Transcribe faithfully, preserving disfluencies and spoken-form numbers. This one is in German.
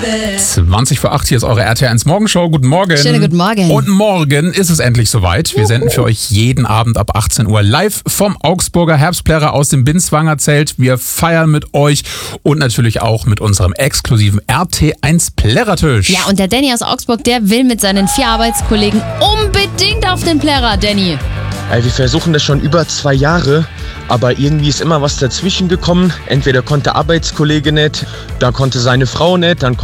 zwanzig vor acht, hier ist eure R T eins Morgenshow. Guten Morgen. Schönen guten Morgen. Und morgen ist es endlich soweit. Wir senden für euch jeden Abend ab achtzehn Uhr live vom Augsburger Herbstplärrer aus dem Binswanger Zelt. Wir feiern mit euch und natürlich auch mit unserem exklusiven R T eins Plärrertisch. Ja, und der Danny aus Augsburg, der will mit seinen vier Arbeitskollegen unbedingt auf den Plärrer, Danny. Ey, wir versuchen das schon über zwei Jahre, aber irgendwie ist immer was dazwischen gekommen. Entweder konnte der Arbeitskollege nicht, dann konnte seine Frau nicht, dann